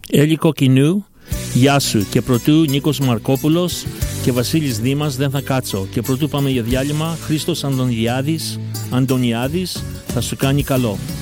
Έλλη Κοκκινού, γεια σου. Και πρωτού Νίκος Μαρκόπουλος και Βασίλης Δήμας, δεν θα κάτσω. Και πρωτού πάμε για διάλειμμα, Χρήστος Αντωνιάδης θα σου κάνει καλό.